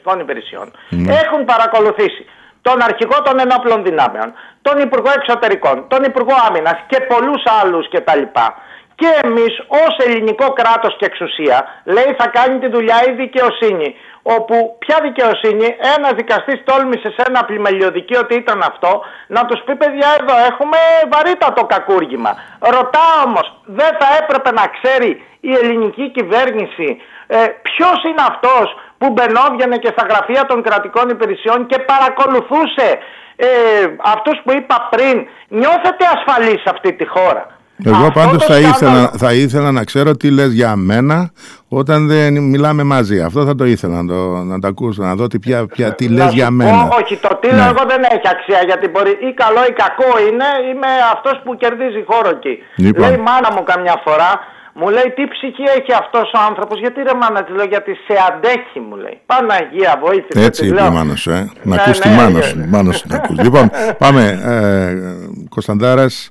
Στρατιωτικών Υπηρεσιών έχουν παρακολουθήσει τον αρχηγό των ενόπλων δυνάμεων, τον Υπουργό Εξωτερικών, τον Υπουργό Άμυνας και πολλούς άλλους κτλ. Και εμείς ως ελληνικό κράτος και εξουσία, λέει, θα κάνει τη δουλειά η δικαιοσύνη. Όπου ποια δικαιοσύνη, ένας δικαστής τόλμησε σε ένα πλημελιωδικείο ότι ήταν αυτό, να τους πει, παιδιά, εδώ έχουμε βαρύτατο κακούργημα. Ρωτά όμως, δεν θα έπρεπε να ξέρει η ελληνική κυβέρνηση ποιος είναι αυτός που μπαινόβγαινε και στα γραφεία των κρατικών υπηρεσιών και παρακολουθούσε αυτούς που είπα πριν? Νιώθετε ασφαλείς σε αυτή τη χώρα? Εγώ πάντως θα ήθελα να ξέρω τι λες για μένα όταν δεν μιλάμε μαζί. Αυτό θα το ήθελα να το ακούσω, να δω τι λες για μένα. Όχι, το τι λέω εγώ δεν έχει αξία, γιατί μπορεί ή καλό ή κακό είναι. Είμαι αυτός που κερδίζει χώρο εκεί. Λοιπόν. Λέει η μάνα μου καμιά φορά, μου λέει, τι ψυχή έχει αυτός ο άνθρωπος? Γιατί ρε μάνα, της λέω, γιατί σε αντέχει, μου λέει. Παναγία, βοήθησε. Έτσι είπε η μάνα σου, να ακούς τη μάνα σου. Λοιπόν, πάμε. Κωνσταντάρας.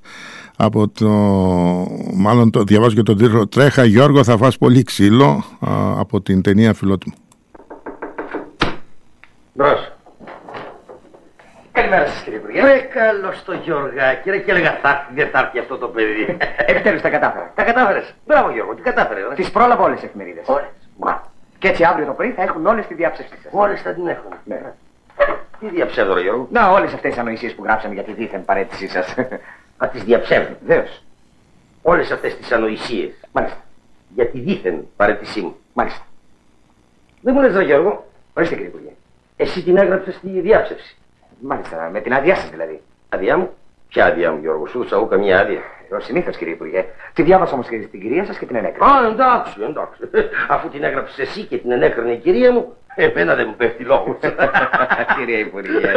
Μάλλον το διαβάζω και τον τίτλο. Τρέχα Γιώργο, θα φας πολύ ξύλο, από την ταινία Φιλότιμο. Μπρος. Καλημέρα σας, κύριε Υπουργέ. Καλώς το Γιώργακι, ρε, και έλεγα δεν θα έρθει αυτό το παιδί. Επιτέλους τα κατάφερα. Τα κατάφερες? Μπράβο Γιώργο, τι κατάφερε? Τις πρόλαβα όλες τις εφημερίδες. Όλες. Και έτσι αύριο το πρωί θα έχουν όλες τη διάψευση σας. Όλες θα την έχουν. Ναι. Τι διαψεύδω, ρε Γιώργο? Να, όλες αυτές τις ανοησίες που γράψαμε για τη δίθεν παρέτησή σας. Α, τις διαψεύδω. Βεβαίως. Όλες αυτές τις ανοησίες. Μάλιστα. Για τη δίθεν παρέτησή μου. Μάλιστα. Δεν μου λες, ρε Γιώργο, Ορίστε, κύριε Υπουργέ. εσύ την έγραψες στη διάψευση? Μάλιστα, με την άδειά σας δηλαδή. Άδειά μου? Ποια άδειά μου, Γιώργο? Σου έδωσα εγώ καμία άδεια. Ως συνήθως, κύριε Υπουργέ. Τη διάβασα όμως και στην κυρία σας και την ενέκρινα. Α, εντάξει. Αφού την έγραψες εσύ και την ενέκρινε η κυρία μου, εμένα δεν μου πέφτει λόγος. Κύριε Υπουργέ.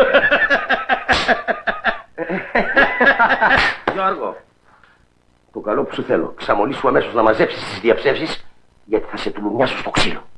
Γιώργο, το καλό που σου θέλω, ξαμολύσου αμέσως να μαζέψεις τις διαψεύσεις, γιατί θα σε τουλουμιάσω στο ξύλο.